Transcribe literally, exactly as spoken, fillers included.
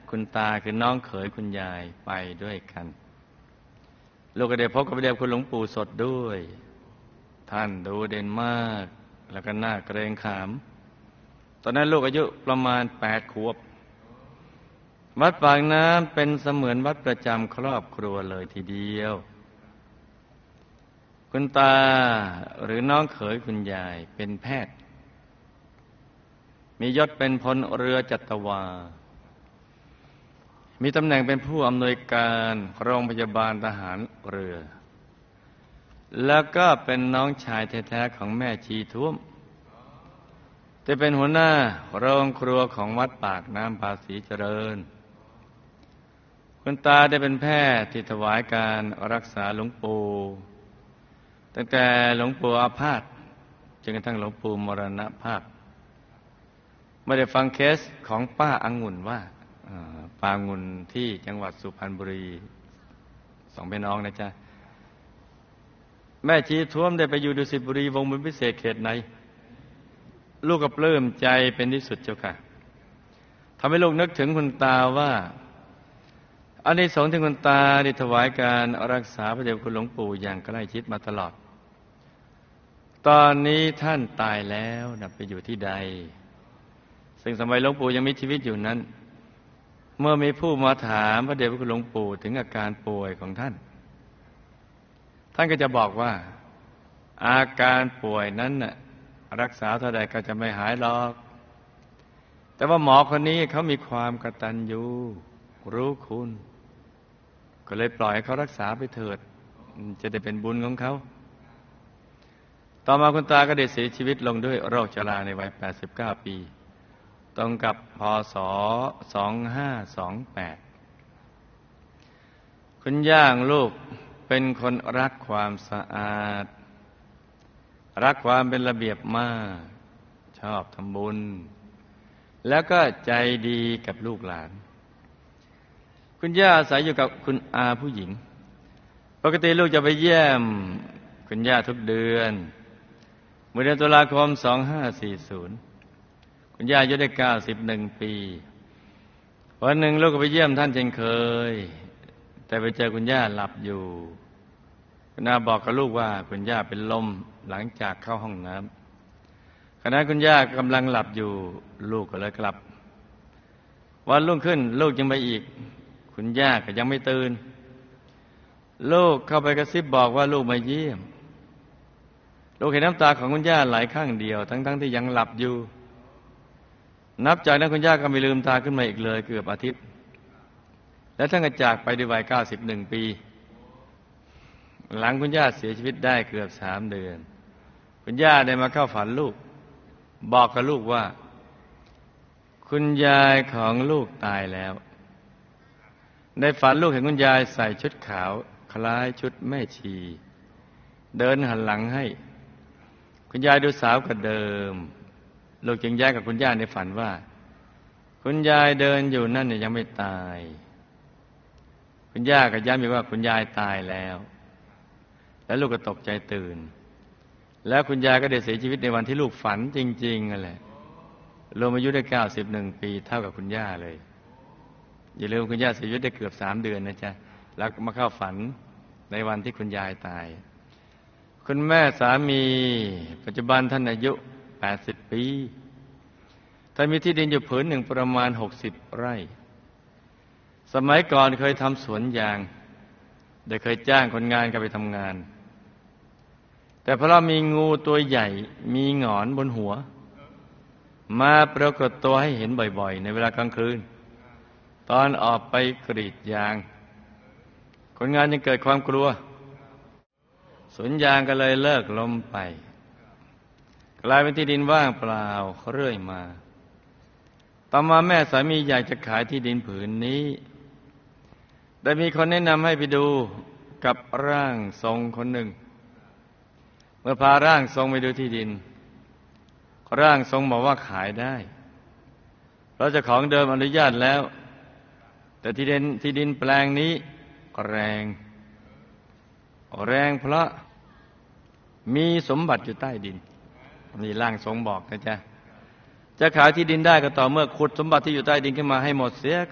คุณตาคือน้องเขยคุณยายไปด้วยกันลูกก็ได้พบกับพระเดชคุณหลวงปู่สดด้วยท่านดูเด่นมากแล้วก็น่าเกรงขามตอนนั้นลูกอายุประมาณแปดขวบวัดปากน้ำเป็นเสมือนวัดประจำครอบครัวเลยทีเดียวคุณตาหรือน้องเขยคุณยายเป็นแพทย์มียศเป็นพลเรือจัตวามีตำแหน่งเป็นผู้อำนวยการโรงพยาบาลทหารเรือแล้วก็เป็นน้องชายแท้ๆของแม่ชีท้วมจะเป็นหัวหน้าโรงครัวของวัดปากน้ำภาษีเจริญคุณตาได้เป็นแพทย์ที่ถวายการรักษาหลวงปู่ตั้งแต่หลวงปู่อาพาธจนกระทั่งหลวงปู่มรณภาพไม่ได้ฟังเคสของป้าองุ่นว่าป้าองุ่นที่จังหวัดสุพรรณบุรีสองพี่น้องนะจ๊ะแม่ชีท้วมได้ไปอยู่ดุสิตบุรีวงบุญพิเศษเขตไหนลูกก็ปลื้มใจเป็นที่สุดเจ้าค่ะทำให้ลูกนึกถึงคุณตาว่าอานิสงส์ที่คุณตาได้ถวายการรักษาพระเดชคุณหลวงปู่อย่างใกล้ชิดมาตลอดตอนนี้ท่านตายแล้วนะไปอยู่ที่ใดซึ่งสมัยหลวงปู่ยังมีชีวิตอยู่นั้นเมื่อมีผู้มาถามพระเดชคุณหลวงปู่ถึงอาการป่วยของท่านท่านก็จะบอกว่าอาการป่วยนั้นน่ะรักษาเท่าใดก็จะไม่หายหรอกแต่ว่าหมอคนนี้เขามีความกตัญญูรู้คุณก็เลยปล่อยให้เขารักษาไปเถิดจะได้เป็นบุญของเขาต่อมาคุณตาก็ได้เสียชีวิตลงด้วยโรคชราในวัยแปดสิบเก้าปีตรงกับพ.ศ. สองพันห้าร้อยยี่สิบแปดคุณย่างลูกเป็นคนรักความสะอาดรักความเป็นระเบียบมากชอบทำบุญแล้วก็ใจดีกับลูกหลานคุณย่าอาศัยอยู่กับคุณอาผู้หญิงปกติลูกจะไปเยี่ยมคุณย่าทุกเดือนเมื่อเดือนตุลาคมสองพันห้าร้อยสี่สิบคุณย่าอายุได้เก้าสิบเอ็ดปีวันหนึ่งลูกก็ไปเยี่ยมท่านเช่นเคยแต่ไปเจอคุณย่าหลับอยู่คุณอาบอกกับลูกว่าคุณย่าเป็นลมหลังจากเข้าห้องน้ำขณะคุณย่ากำลังหลับอยู่ลูกก็เลยกลับวันรุ่งขึ้นลูกยังไปอีกคุณย่าก็ยังไม่ตื่นลูกเข้าไปกระซิบบอกว่าลูกมาเยี่ยมลูกเห็นน้ำตาของคุณย่าไหลข้างเดียวทั้งๆ ที่ยังหลับอยู่นับจากนั้นคุณย่าก็ไม่ลืมตาขึ้นมาอีกเลยเกือบอาทิตย์และท่านก็จากไปด้วยวัยเก้าสิบเอ็ดปีหลังคุณย่าเสียชีวิตได้เกือบสามเดือนคุณย่าได้มาเข้าฝันลูกบอกกับลูกว่าคุณยายของลูกตายแล้วในฝันลูกเห็นคุณยายใส่ชุดขาวคล้ายชุดแม่ชีเดินหันหลังให้คุณยายดูสาวกว่าเดิมลูกจึงแย้งกับคุณย่าในฝันว่าคุณยายเดินอยู่นั่นเนี่ยยังไม่ตายคุณย่าก็ย้ำอีกว่าคุณยายตายแล้วแล้วลูกก็ตกใจตื่นแล้วคุณยายก็ได้เสียชีวิตในวันที่ลูกฝันจริงๆนั่นแหละรวมอายุได้เก้าสิบเอ็ดปีเท่ากับคุณย่าเลยอย่าลืมคุณย่าเสียชีวิตได้เกือบสามเดือนนะจ๊ะแล้วมาเข้าฝันในวันที่คุณยายตายคุณแม่สามีปัจจุบันท่านอายุแปดสิบปีท่านมีที่ดินอยู่ผืนหนึ่งประมาณหกสิบไร่สมัยก่อนเคยทำสวนยางได้เคยจ้างคนงานกันไปทำงานแต่เพราะมีงูตัวใหญ่มีหงอนบนหัวมาปรากฏตัวให้เห็นบ่อยๆในเวลากลางคืนตอนออกไปกรีดยางคนงานยังเกิดความกลัวสวนยางก็เลยเลิกล้มไปกลายเป็นที่ดินว่างเปล่าเรื่อยมาต่อมาแม่สามีอยากจะขายที่ดินผืนนี้ได้มีคนแนะนำให้ไปดูกับร่างทรงคนหนึ่งเมื่อพาร่างทรงไปดูที่ดินร่างทรงบอกว่าขายได้เพราะเจ้าของเดิมอนุญาตแล้วแต่ที่ดินที่ดินแปลงนี้แรงแรงเพราะมีสมบัติอยู่ใต้ดินนี่ร่างทรงบอกนะจ๊ะจะขายที่ดินได้ก็ต่อเมื่อขุดสมบัติที่อยู่ใต้ดินขึ้นมาให้หมดเสีย